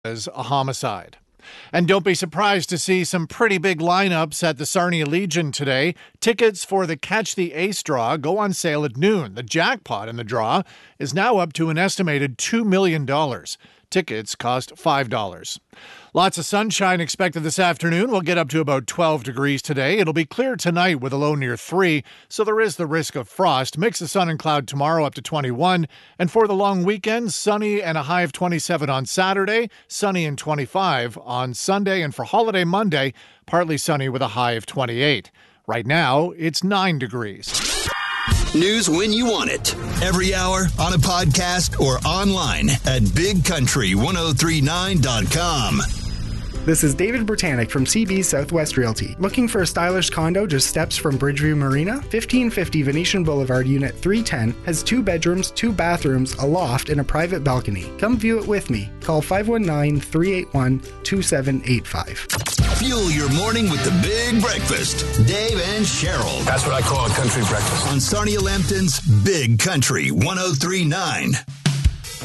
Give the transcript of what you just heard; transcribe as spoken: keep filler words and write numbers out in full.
as a homicide. And don't be surprised to see some pretty big lineups at the Sarnia Legion today. Tickets for the Catch the Ace draw go on sale at noon. The jackpot in the draw is now up to an estimated two million dollars. Tickets cost five dollars. Lots of sunshine expected this afternoon. We'll get up to about twelve degrees today. It'll be clear tonight with a low near three, so there is the risk of frost. Mix of sun and cloud tomorrow up to twenty-one. And for the long weekend, sunny and a high of twenty-seven on Saturday, sunny and twenty-five on Sunday. And for holiday Monday, partly sunny with a high of twenty-eight. Right now, it's nine degrees. News when you want it. Every hour, on a podcast, or online at big country ten thirty-nine dot com. This is David Britannic from C B Southwest Realty. Looking for a stylish condo just steps from Bridgeview Marina? fifteen fifty Venetian Boulevard, Unit three ten, has two bedrooms, two bathrooms, a loft, and a private balcony. Come view it with me. Call five one nine, three eight one, two seven eight five. Fuel your morning with the Big Breakfast. Dave and Cheryl. That's what I call a country breakfast. On Sarnia Lambton's Big Country ten thirty-nine.